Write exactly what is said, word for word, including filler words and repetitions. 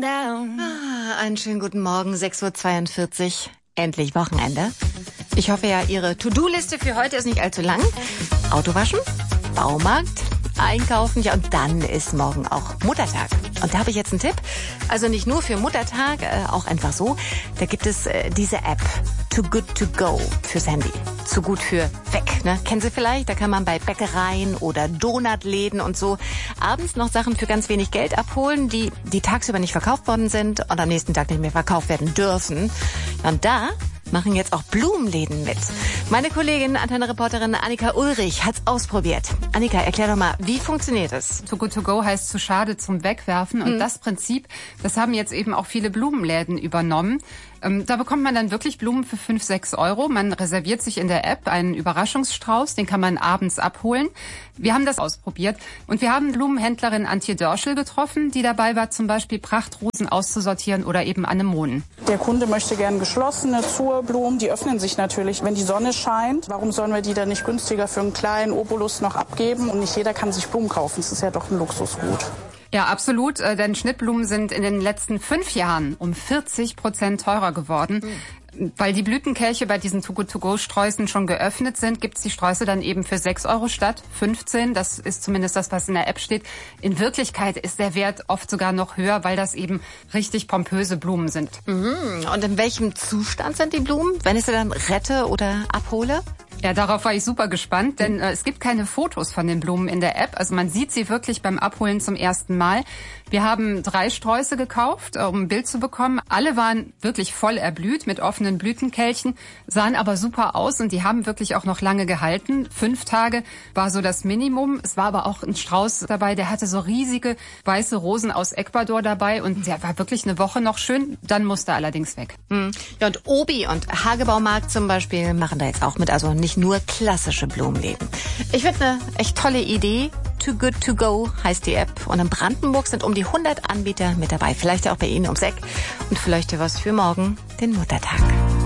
down. Ah, einen schönen guten Morgen, sechs Uhr zweiundvierzig. Endlich Wochenende. Ich hoffe ja, Ihre To-Do-Liste für heute ist nicht allzu lang. Auto waschen, Baumarkt, einkaufen, ja, und dann ist morgen auch Muttertag. Und da habe ich jetzt einen Tipp. Also nicht nur für Muttertag, äh, auch einfach so. Da gibt es äh, diese App, Too Good To Go, fürs Handy. Zu gut für weg, ne? Kennen Sie vielleicht? Da kann man bei Bäckereien oder Donutläden und so abends noch Sachen für ganz wenig Geld abholen, die, die tagsüber nicht verkauft worden sind und am nächsten Tag nicht mehr verkauft werden dürfen. Und da machen jetzt auch Blumenläden mit. Meine Kollegin, Antenne-Reporterin Annika Ulrich hat's ausprobiert. Annika, erklär doch mal, wie funktioniert es? Too Good To Go heißt zu schade zum Wegwerfen. Und mhm. das Prinzip, das haben jetzt eben auch viele Blumenläden übernommen. Ähm, da bekommt man dann wirklich Blumen für fünf, sechs Euro. Man reserviert sich in der App einen Überraschungsstrauß, den kann man abends abholen. Wir haben das ausprobiert und wir haben Blumenhändlerin Antje Dörschel getroffen, die dabei war, zum Beispiel Prachtrosen auszusortieren oder eben Anemonen. Der Kunde möchte gern geschlossene Zurblumen, die öffnen sich natürlich, wenn die Sonne scheint. Warum sollen wir die dann nicht günstiger für einen kleinen Obolus noch abgeben? Und nicht jeder kann sich Blumen kaufen, das ist ja doch ein Luxusgut. Ja, absolut, denn Schnittblumen sind in den letzten fünf Jahren um vierzig Prozent teurer geworden. Mhm. Weil die Blütenkelche bei diesen Too Good To Go Sträußen schon geöffnet sind, gibt's die Sträuße dann eben für sechs Euro statt fünfzehn. Das ist zumindest das, was in der App steht. In Wirklichkeit ist der Wert oft sogar noch höher, weil das eben richtig pompöse Blumen sind. Mhm. Und in welchem Zustand sind die Blumen, wenn ich sie dann rette oder abhole? Ja, darauf war ich super gespannt, denn äh, es gibt keine Fotos von den Blumen in der App. Also man sieht sie wirklich beim Abholen zum ersten Mal. Wir haben drei Sträuße gekauft, um ein Bild zu bekommen. Alle waren wirklich voll erblüht mit offenen Blütenkelchen, sahen aber super aus und die haben wirklich auch noch lange gehalten. Fünf Tage war so das Minimum. Es war aber auch ein Strauß dabei, der hatte so riesige weiße Rosen aus Ecuador dabei und der war wirklich eine Woche noch schön. Dann musste er allerdings weg. Ja, und Obi und Hagebaumarkt zum Beispiel machen da jetzt auch mit, also nicht nur klassische Blumenläden. Ich finde eine echt tolle Idee. Too Good To Go heißt die App. Und in Brandenburg sind um die hundert Anbieter mit dabei. Vielleicht auch bei Ihnen ums Eck. Und vielleicht ja was für morgen, den Muttertag.